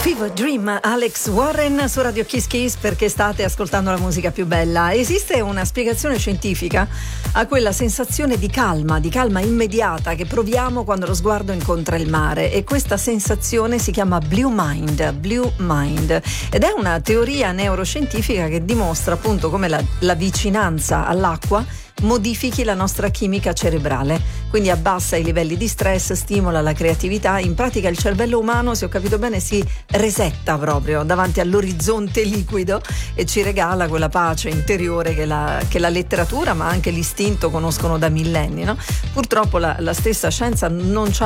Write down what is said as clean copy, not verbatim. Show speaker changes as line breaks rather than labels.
Fever Dream, Alex Warren su Radio Kiss Kiss, perché state ascoltando la musica più bella. Esiste una spiegazione scientifica a quella sensazione di calma immediata che proviamo quando lo sguardo incontra il mare, e questa sensazione si chiama Blue Mind, ed è una teoria neuroscientifica che dimostra appunto come la vicinanza all'acqua modifichi la nostra chimica cerebrale, quindi abbassa i livelli di stress, stimola la creatività. In pratica il cervello umano, se ho capito bene, si resetta proprio davanti all'orizzonte liquido e ci regala quella pace interiore che la letteratura ma anche l'istinto conoscono da millenni, no? Purtroppo la stessa scienza non ci ha